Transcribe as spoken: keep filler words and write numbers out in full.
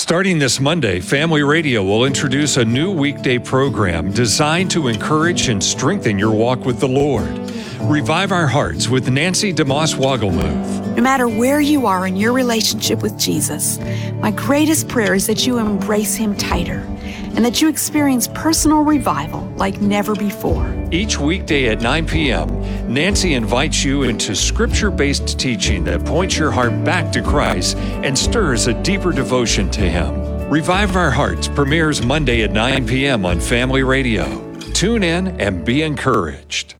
Starting this Monday, Family Radio will introduce a new weekday program designed to encourage and strengthen your walk with the Lord. Revive Our Hearts with Nancy DeMoss Wogelmuth. No matter where you are in your relationship with Jesus, my greatest prayer is that you embrace Him tighter and that you experience personal revival like never before. Each weekday at nine p.m., Nancy invites you into scripture-based teaching that points your heart back to Christ and stirs a deeper devotion to Him. Revive Our Hearts premieres Monday at nine p.m. on Family Radio. Tune in and be encouraged.